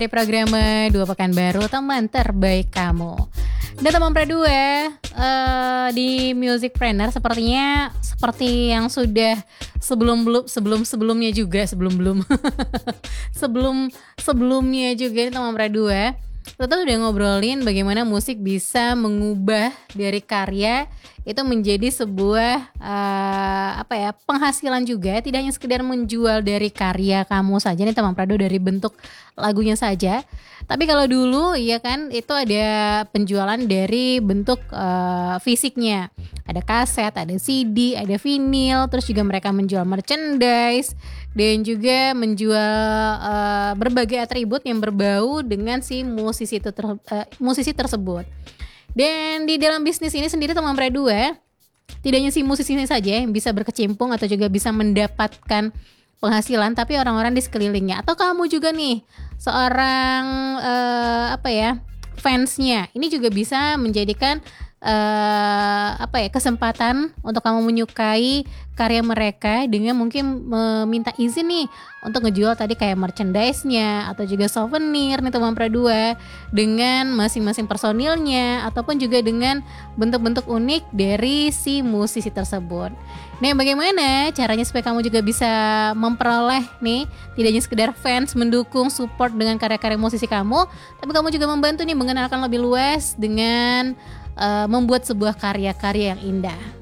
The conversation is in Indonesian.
Di program Dua Pekan Baru, teman terbaik kamu. Dan teman Pre2 di Music Planner sepertinya seperti yang sudah sebelumnya juga sebelumnya juga nih teman Pre2. Kita udah ngobrolin bagaimana musik bisa mengubah dari karya itu menjadi sebuah penghasilan juga, tidak hanya sekedar menjual dari karya kamu saja nih teman Prado, dari bentuk lagunya saja. Tapi kalau dulu ya kan itu ada penjualan dari bentuk fisiknya. Ada kaset, ada CD, ada vinil, terus juga mereka menjual merchandise dan juga menjual berbagai atribut yang berbau dengan si musisi tersebut. Dan di dalam bisnis ini sendiri teman Pre2, tidak hanya si musisi ini saja yang bisa berkecimpung atau juga bisa mendapatkan penghasilan, tapi orang-orang di sekelilingnya atau kamu juga nih seorang fansnya ini juga bisa menjadikan kesempatan untuk kamu menyukai karya mereka dengan mungkin meminta izin nih untuk ngejual tadi kayak merchandise-nya atau juga souvenir nih teman Pre2 dengan masing-masing personilnya ataupun juga dengan bentuk-bentuk unik dari si musisi tersebut. Nah, bagaimana caranya supaya kamu juga bisa memperoleh nih tidak hanya sekedar fans mendukung support dengan karya-karya musisi kamu, tapi kamu juga membantu nih mengenalkan lebih luas dengan membuat sebuah karya-karya yang indah.